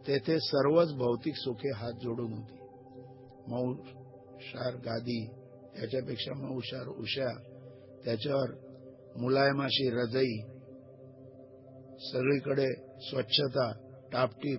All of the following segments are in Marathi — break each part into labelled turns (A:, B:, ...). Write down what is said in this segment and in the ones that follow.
A: तेथे सर्वच भौतिक सुखे हात जोडून होती. मऊशार गादी, त्याच्यापेक्षा मऊशार उशा, त्याच्यावर मुलायमाशी रजई, सगळीकडे स्वच्छता, टापटीप.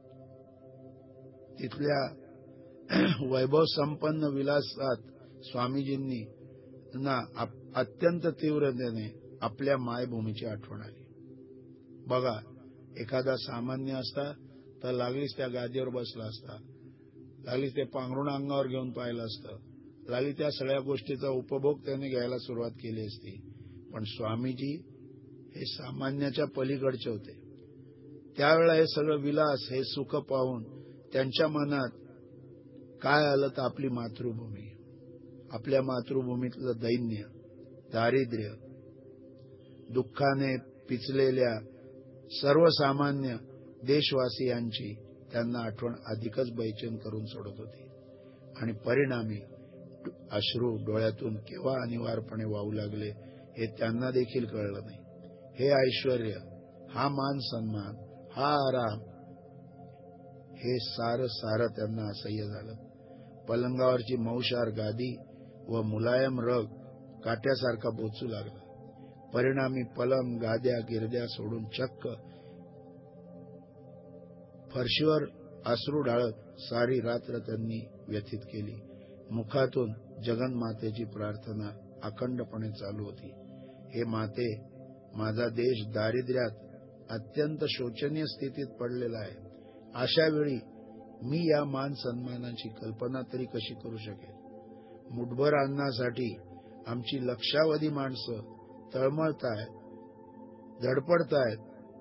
A: तिथल्या वैभव संपन्न विलासात स्वामीजींनी अत्यंत तीव्रतेने आपल्या मायभूमीची आठवण आली. बघा, एखादा सामान्य असता तर लागलीच त्या गादीवर बसला असता, लागलीच ते पांघरुण अंगावर घेऊन पाहिलं असतं, लागली त्या सगळ्या गोष्टीचा उपभोग त्याने घ्यायला सुरुवात केली असती. पण स्वामीजी हे सामान्याच्या पलीकडचे होते. त्यावेळेला हे सगळं विलास, हे सुख पाहून त्यांच्या मनात काय आलं तर आपली मातृभूमी, आपल्या मातृभूमीतलं दैन्य, दारिद्र्य, दुःखाने पिचलेल्या सर्वसामान्य देशवासियांची त्यांना आठवण अधिकच बैचेन करून सोडत होती. आणि परिणामी अश्रू डोळ्यातून केव्हा अनिवार्यपणे वाहू लागले हे त्यांना देखील कळलं नाही. हे ऐश्वर्य, हा मान सन्मान, हा आराम, हे सारं त्यांना असह्य झालं. पलंगावरची मऊशार गादी व मुलायम रग काट्यासारखा बोचू लागला. परिणामी पलंग, गाद्या, गिरद्या सोडून चक्क फरशीवर अश्रू ढाळत सारी रात्र त्यांनी व्यतीत केली. मुखातून जगन्मातेची प्रार्थना अखंडपणे चालू होती. हे माते, माझा देश दारिद्र्यात अत्यंत शोचनीय स्थितीत पडलेला आहे. अशा वेळी मी या मान सन्मानाची कल्पना तरी कशी करू शकेल? मुठभर अन्नासाठी आमची लक्षावधी माणसं तळमळतायत, धडपडतायत,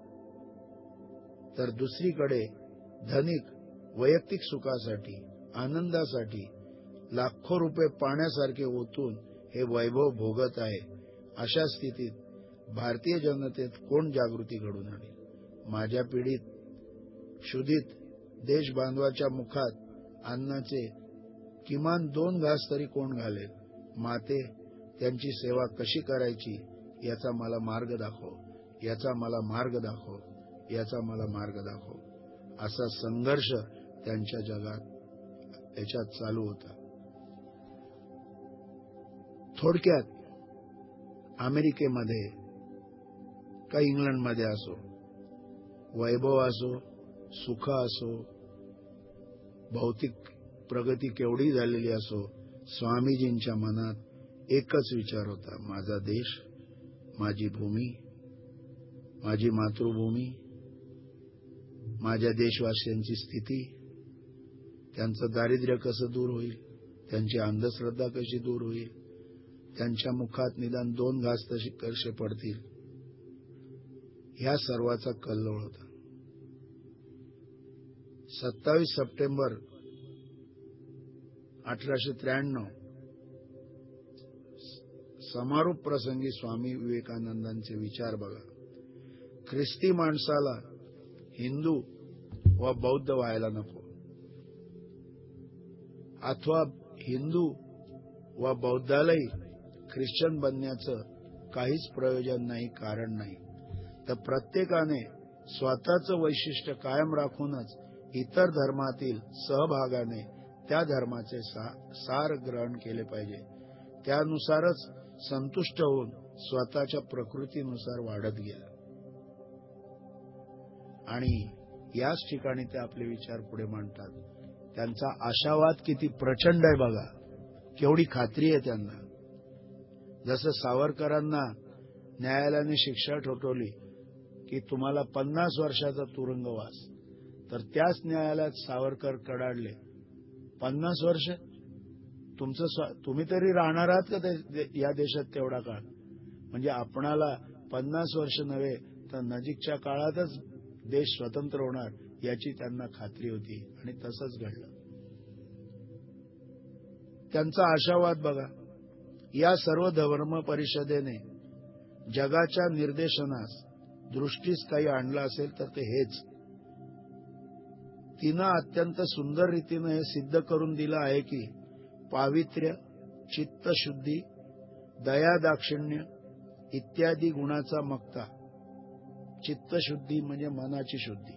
A: तर दुसरीकडे धनिक वैयक्तिक सुखासाठी, आनंदासाठी लाखो रुपये पाण्यासारखे ओतून हे वैभव भोगत आहे. अशा स्थितीत भारतीय जनतेत कोण जागृती घडून आणेल? माझ्या पिढीत क्षुधित देशबांधवाच्या मुखात अन्नाचे किमान 2 घास तरी कोण घालेल? माते, त्यांची सेवा कशी करायची याचा मला मार्ग दाखव, याचा मला मार्ग दाखव, याचा मला मार्ग दाखव. असा संघर्ष त्यांच्या जगात याच्यात चालू होता. थोडक्यात अमेरिकेमध्ये का इंग्लंडमध्ये असो, वैभव असो, सुख असो, भौतिक प्रगती केवढी झालेली असो, स्वामीजींच्या मनात एकच विचार होता, माझा देश, माझी भूमी, माझी मातृभूमी, माझ्या देशवासियांची स्थिती, त्यांचं दारिद्र्य कसं दूर होईल, त्यांची अंधश्रद्धा कशी दूर होईल, त्यांच्या मुखात निदान 2 घास कसे पडतील, ह्या सर्वाचा कल्लोळ होता. 27 सप्टेंबर 1893 समारोप प्रसंगी स्वामी विवेकानंदांचे विचार बघा. ख्रिस्ती माणसाला हिंदू व बौद्ध व्हायला नको, अथवा हिंदू व बौद्धालाही ख्रिश्चन बनण्याचं काहीच प्रयोजन नाही, कारण नाही. तर प्रत्येकाने स्वतःचं वैशिष्ट्य कायम राखूनच इतर धर्मातील सहभागाने त्या धर्माचे सार ग्रहण केले पाहिजे. त्यानुसारच संतुष्ट होऊन स्वतःच्या प्रकृतीनुसार वाढत गेला. आणि याच ठिकाणी ते आपले विचार पुढे मांडतात. त्यांचा आशावाद किती प्रचंड आहे बघा, केवढी खात्री आहे त्यांना. जसं सावरकरांना न्यायालयाने शिक्षा ठोठावली की तुम्हाला 50 वर्षाचा तुरुंगवास, तर त्याच न्यायालयात सावरकर कडाडले, 50 वर्ष तुम्ही तरी राहणार आहात का या देशात तेवढा काळ? म्हणजे आपणाला 50 वर्ष नव्हे तर नजीकच्या काळातच देश स्वतंत्र होणार याची त्यांना खात्री होती. आणि तसंच घडलं. त्यांचा आशावाद बघा. या सर्व धर्म परिषदेने जगाच्या निर्देशनास दृष्टीस काही आणलं असेल तर ते हेच. तिनं अत्यंत सुंदर रीतीनं हे सिद्ध करून दिलं आहे की पावित्र्य, चित्तशुद्धी, दया, दाक्षिण्य इत्यादी गुणाचा मक्ता. चित्तशुद्धी म्हणजे मनाची शुद्धी,